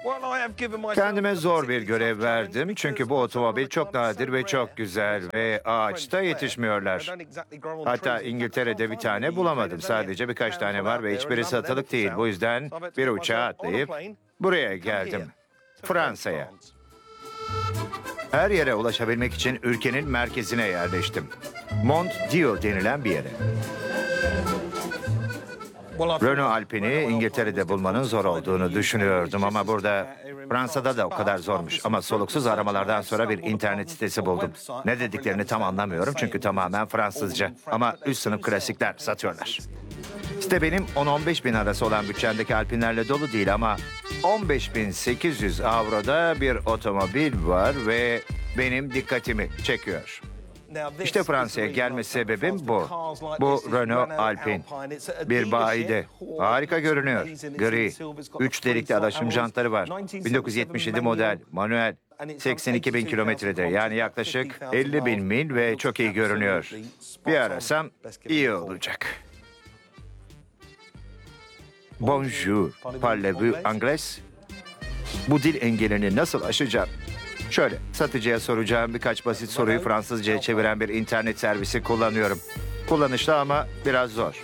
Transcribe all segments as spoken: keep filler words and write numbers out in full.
Kendime zor bir görev verdim çünkü bu otomobil çok nadir ve çok güzel ve ağaçta yetişmiyorlar. Hatta İngiltere'de bir tane bulamadım. Sadece birkaç tane var ve hiçbiri satılık değil. Bu yüzden bir uçağa atlayıp buraya geldim. Fransa'ya. Her yere ulaşabilmek için ülkenin merkezine yerleştim. Mont-Dieu denilen bir yere. Renault Alpine'i İngiltere'de bulmanın zor olduğunu düşünüyordum ama burada Fransa'da da o kadar zormuş. Ama soluksuz aramalardan sonra bir internet sitesi buldum. Ne dediklerini tam anlamıyorum çünkü tamamen Fransızca. Ama üst sınıf klasikler satıyorlar. Site benim on on beş bin arası olan bütçemdeki Alpine'lerle dolu değil ama on beş bin sekiz yüz avroda bir otomobil var ve benim dikkatimi çekiyor. İşte Fransa'ya gelme sebebim bu. Bu Renault Alpine. Bir bayide. Harika görünüyor. Gri. Üç delikli alaşım jantları var. bin dokuz yüz yetmiş yedi model. Manuel. seksen iki bin kilometrede. Yani yaklaşık elli bin mil ve çok iyi görünüyor. Bir arasam iyi olacak. Bonjour. Parlez-vous anglais? Bu dil engelini nasıl aşacağım? Şöyle, satıcıya soracağım birkaç basit soruyu Fransızca'ya çeviren bir internet servisi kullanıyorum. Kullanışlı ama biraz zor.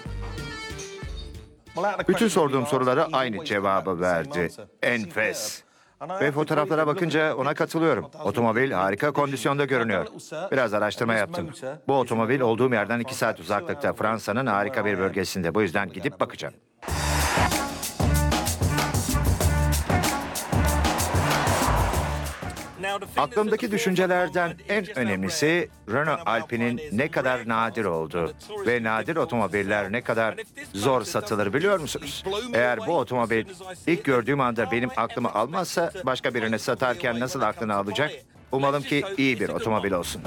Bütün sorduğum sorulara aynı cevabı verdi. Enfes. Ve fotoğraflara bakınca ona katılıyorum. Otomobil harika kondisyonda görünüyor. Biraz araştırma yaptım. Bu otomobil olduğum yerden iki saat uzaklıkta, Fransa'nın harika bir bölgesinde. Bu yüzden gidip bakacağım. Aklımdaki düşüncelerden en önemlisi Renault Alpine'in ne kadar nadir olduğu ve nadir otomobiller ne kadar zor satılır biliyor musunuz? Eğer bu otomobil ilk gördüğüm anda benim aklımı almazsa başka birine satarken nasıl aklını alacak? Umalım ki iyi bir otomobil olsun.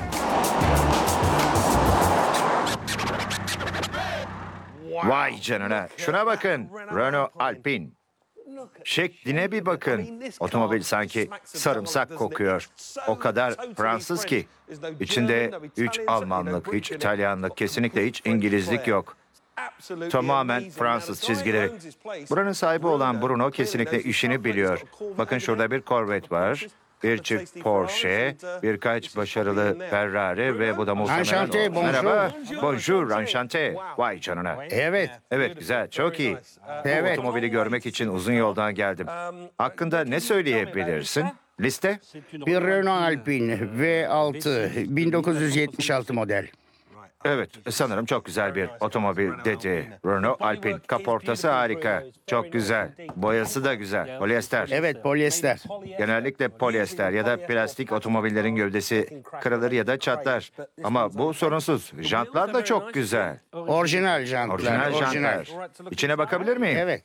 Vay canına, şuna bakın, Renault Alpine. Şekline bir bakın. Otomobil sanki sarımsak kokuyor. O kadar Fransız ki. İçinde hiç Almanlık, hiç İtalyanlık, kesinlikle hiç İngilizlik yok. Tamamen Fransız çizgileri. Buranın sahibi olan Bruno kesinlikle işini biliyor. Bakın şurada bir Corvette var. Bir çift Porsche, birkaç başarılı Ferrari ve bu da muhtemelen Enchanté, o. bonjour. Merhaba, bonjour, enchanté. Vay canına. Evet. Evet, güzel, çok iyi. Bu Evet. otomobili görmek için uzun yoldan geldim. Hakkında ne söyleyebilirsin? Liste? Bir Renault Alpine V altı bin dokuz yüz yetmiş altı model. Evet, sanırım çok güzel bir otomobil dedi. Renault Alpine. Kaportası harika. Çok güzel. Boyası da güzel. Polyester. Evet, polyester. Genellikle polyester ya da plastik otomobillerin gövdesi kırılır ya da çatlar. Ama bu sorunsuz. Jantlar da çok güzel. Orijinal jantlar. Orijinal jantlar. İçine bakabilir miyim? Evet.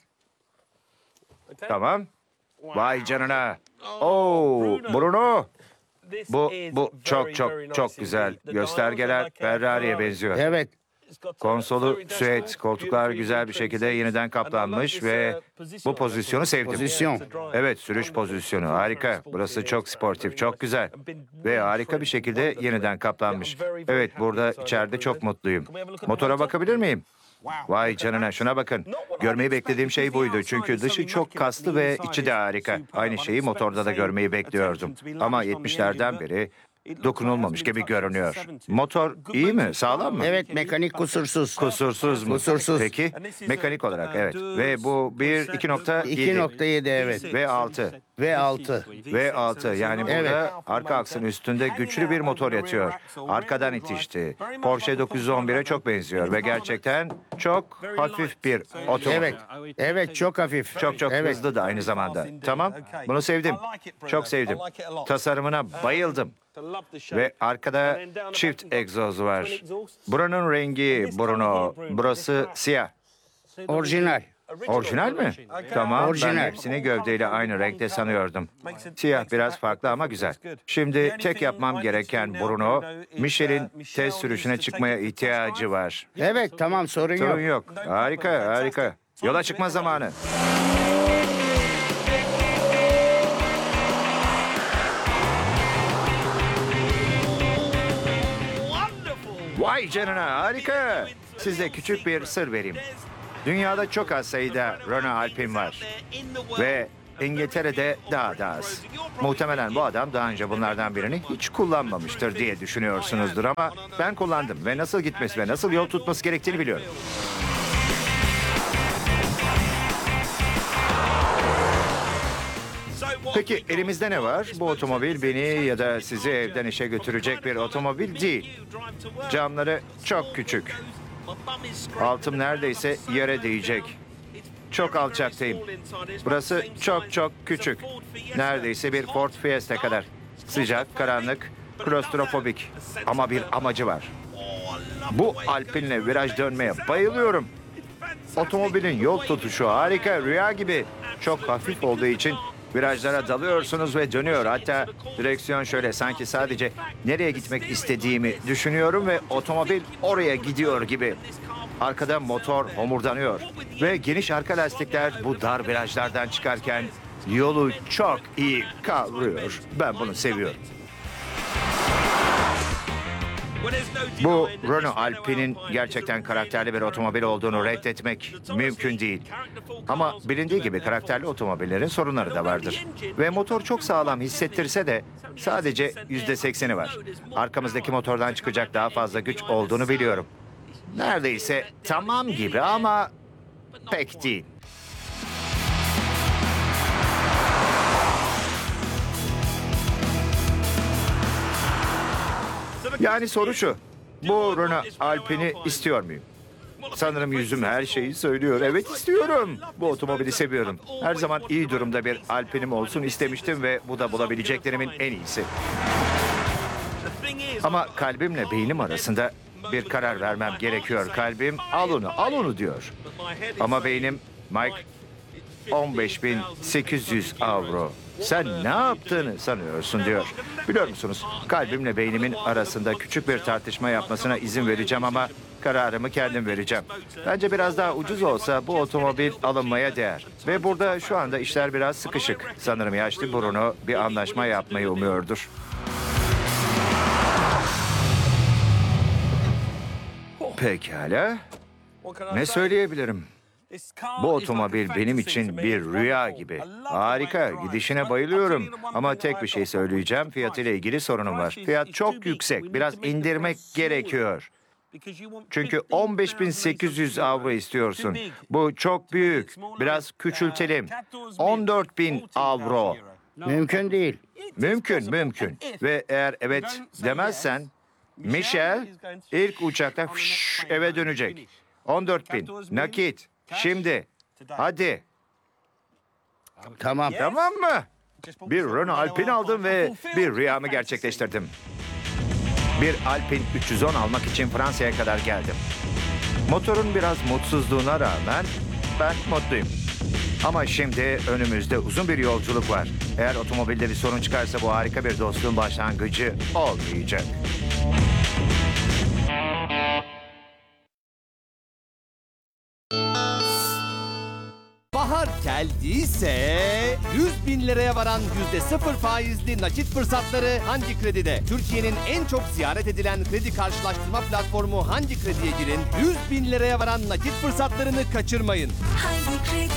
Tamam. Vay canına. Oo, Bruno. Bu, bu çok çok çok güzel. Göstergeler Ferrari'ye benziyor. Evet. Konsolu süet, koltuklar güzel bir şekilde yeniden kaplanmış ve bu pozisyonu sevdim. Pozisyon. Evet, sürüş pozisyonu harika. Burası çok sportif, çok güzel. Ve harika bir şekilde yeniden kaplanmış. Evet, burada içeride çok mutluyum. Motora bakabilir miyim? Vay canına, şuna bakın. Görmeyi beklediğim şey buydu. Çünkü dışı çok kaslı ve içi de harika. Aynı şeyi motorda da görmeyi bekliyordum. Ama yetmişlerden beri dokunulmamış gibi görünüyor. Motor iyi mi? Sağlam mı? Evet, mekanik kusursuz. Kusursuz mu? Kusursuz. Peki. Mekanik olarak evet. Ve bu bir iki nokta iki yedi. nokta yedi evet. V altı. V altı. V altı yani burada Evet. arka aksın üstünde güçlü bir motor yatıyor. Arkadan itişti. Porsche dokuz yüz on bire çok benziyor ve gerçekten çok hafif bir otomobil. Evet. Evet, çok hafif. Çok çok evet. hızlı da aynı zamanda. Tamam, bunu sevdim. Çok sevdim. Tasarımına bayıldım. Ve arkada çift egzoz var. Buranın rengi Bruno. Burası siyah. Orijinal. Orijinal mi? Tamam, Orijinal. ben hepsini gövdeyle aynı renkte sanıyordum. Siyah biraz farklı ama güzel. Şimdi tek yapmam gereken Bruno, Michel'in test sürüşüne çıkmaya ihtiyacı var. Evet, tamam, sorun yok. Sorun yok. Harika, harika. Yola çıkma zamanı. Vay canına, harika. Size küçük bir sır vereyim. Dünyada çok az sayıda Renault Alpine var. Ve İngiltere'de daha da az. Muhtemelen bu adam daha önce bunlardan birini hiç kullanmamıştır diye düşünüyorsunuzdur ama ben kullandım ve nasıl gitmesi ve nasıl yol tutması gerektiğini biliyorum. Peki elimizde ne var? Bu otomobil beni ya da sizi evden işe götürecek bir otomobil değil. Camları çok küçük. Altım neredeyse yere değecek. Çok alçaktayım. Burası çok çok küçük. Neredeyse bir Ford Fiesta kadar. Sıcak, karanlık, klostrofobik. Ama bir amacı var. Bu Alpine'le viraj dönmeye bayılıyorum. Otomobilin yol tutuşu harika, rüya gibi. Çok hafif olduğu için virajlara dalıyorsunuz ve dönüyor. Hatta direksiyon şöyle, sanki sadece nereye gitmek istediğimi düşünüyorum ve otomobil oraya gidiyor gibi. Arkada motor homurdanıyor ve geniş arka lastikler bu dar virajlardan çıkarken yolu çok iyi kavruyor. Ben bunu seviyorum. Bu Renault Alpine'in gerçekten karakterli bir otomobil olduğunu reddetmek mümkün değil. Ama bilindiği gibi karakterli otomobillerin sorunları da vardır. Ve motor çok sağlam hissettirse de sadece yüzde sekseni var. Arkamızdaki motordan çıkacak daha fazla güç olduğunu biliyorum. Neredeyse tamam gibi ama pek değil. Yani soru şu. Bu Renault Alpine'i istiyor muyum? Sanırım yüzüm her şeyi söylüyor. Evet, istiyorum. Bu otomobili seviyorum. Her zaman iyi durumda bir Alpine'im olsun istemiştim ve bu da bulabileceklerimin en iyisi. Ama kalbimle beynim arasında bir karar vermem gerekiyor. Kalbim al onu, al onu diyor. Ama beynim, Mike, on beş bin sekiz yüz avro. Sen ne yaptığını sanıyorsun diyor. Biliyor musunuz? Kalbimle beynimin arasında küçük bir tartışma yapmasına izin vereceğim ama kararımı kendim vereceğim. Bence biraz daha ucuz olsa bu otomobil alınmaya değer. Ve burada şu anda işler biraz sıkışık. Sanırım yaşlı Bruno bir anlaşma yapmayı umuyordur. Pekala. Ne söyleyebilirim? Bu otomobil benim için bir rüya gibi. Harika, gidişine bayılıyorum. Ama tek bir şey söyleyeceğim, fiyatıyla ilgili sorunum var. Fiyat çok yüksek, biraz indirmek gerekiyor. Çünkü on beş bin sekiz yüz avro istiyorsun. Bu çok büyük, biraz küçültelim. on dört bin avro. Mümkün değil. Mümkün, mümkün. Ve eğer evet demezsen, Michel ilk uçakta fış, eve dönecek. on dört bin, nakit. Şimdi, hadi. Tamam. Tamam mı? Bir Renault Alpine aldım ve bir rüyamı gerçekleştirdim. Bir Alpine üç yüz on almak için Fransa'ya kadar geldim. Motorun biraz mutsuzluğuna rağmen ben mutluyum. Ama şimdi önümüzde uzun bir yolculuk var. Eğer otomobilde bir sorun çıkarsa bu harika bir dostluğun başlangıcı olmayacak. Bahar geldiyse yüz bin liraya varan yüzde sıfır faizli nakit fırsatları Hangi Kredi'de? Türkiye'nin en çok ziyaret edilen kredi karşılaştırma platformu Hangi Kredi'ye girin, yüz bin liraya varan nakit fırsatlarını kaçırmayın. Hangi kredi?